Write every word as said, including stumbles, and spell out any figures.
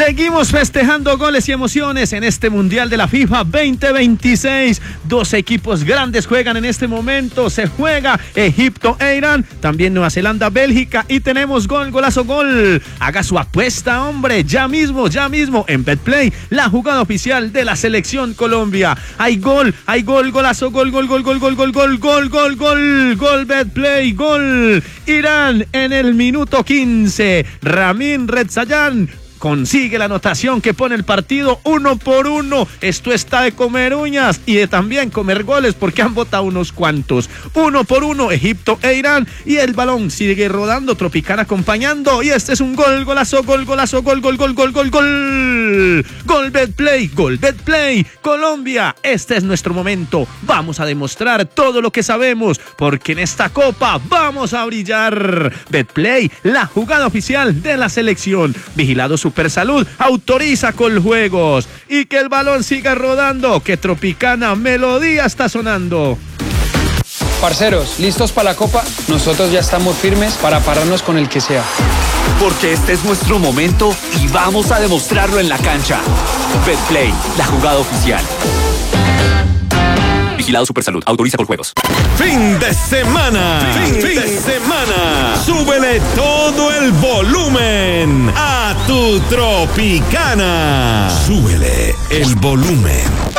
Seguimos festejando goles y emociones en este Mundial de la FIFA veinte veintiséis. Dos equipos grandes juegan en este momento. Se juega Egipto e Irán, también Nueva Zelanda, Bélgica, y tenemos gol, golazo, gol. Haga su apuesta, hombre, ya mismo, ya mismo en Betplay, la jugada oficial de la selección Colombia. Hay gol, hay gol, golazo, gol, gol, gol, gol, gol, gol, gol, gol, gol, gol, gol, Betplay, gol. Irán en el minuto quince. Ramin Redzayan consigue la anotación que pone el partido uno por uno. Esto está de comer uñas y de también comer goles, porque han botado unos cuantos. Uno por uno, Egipto e Irán, y el balón sigue rodando, Tropicana acompañando, y este es un gol, golazo, gol, golazo, gol, gol, gol, gol, gol, gol. Gol Betplay, gol Betplay. Colombia, este es nuestro momento. Vamos a demostrar todo lo que sabemos, porque en esta copa vamos a brillar. Betplay, la jugada oficial de la selección. Vigilado su Supersalud, autoriza Coljuegos, y que el balón siga rodando, que Tropicana melodía está sonando. Parceros, ¿listos para la Copa? Nosotros ya estamos firmes para pararnos con el que sea. Porque este es nuestro momento y vamos a demostrarlo en la cancha. Betplay, la jugada oficial. Vigilado Supersalud, autoriza Coljuegos. Fin de semana. Fin, fin de semana. Súbele todo el volumen a tu Tropicana. Súbele el volumen.